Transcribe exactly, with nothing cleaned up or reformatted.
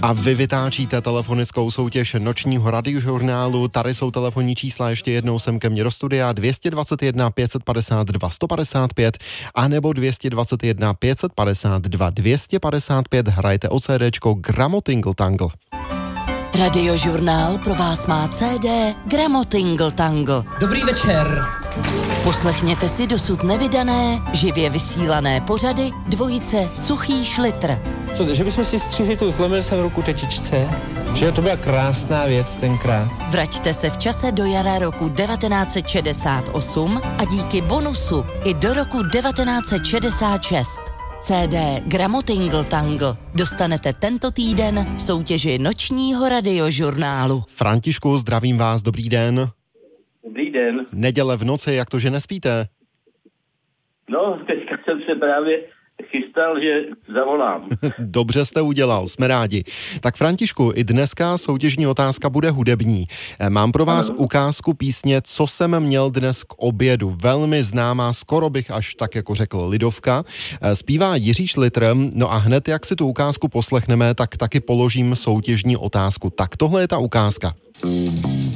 A vy vytáčíte telefonickou soutěž nočního radiožurnálu. Tady jsou telefonní čísla, ještě jednou sem ke mně do studia: dvě stě dvacet jedna pět set padesát dva sto padesát pět a nebo dvě stě dvacet jedna pět set padesát dva dvě stě padesát pět. Hrajte o CDčko Gramotingle Tangle. Radiožurnál pro vás má C D Gramotingle Tangle. Dobrý večer. Poslechněte si dosud nevydané, živě vysílané pořady dvojice Suchý Šlitr. Co, že bychom si střihli tu zlomil jsem ruku tetičce? Že to byla krásná věc tenkrát. Vraťte se v čase do jara roku devatenáct set šedesát osm a díky bonusu i do roku devatenáct set šedesát šest. C D Gramotingle Tangle dostanete tento týden v soutěži nočního radiožurnálu. Františku, zdravím vás, dobrý den. Dobrý den. Neděle v noci, jak to, že nespíte? No, teďka jsem se právě chystal, že zavolám. Dobře jste udělal, jsme rádi. Tak Františku, i dneska soutěžní otázka bude hudební. Mám pro vás ano. ukázku písně Co jsem měl dnes k obědu. Velmi známá, skoro bych až tak jako řekl lidovka. Zpívá Jiří Šlitr, no a hned jak si tu ukázku poslechneme, tak taky položím soutěžní otázku. Tak tohle je ta ukázka.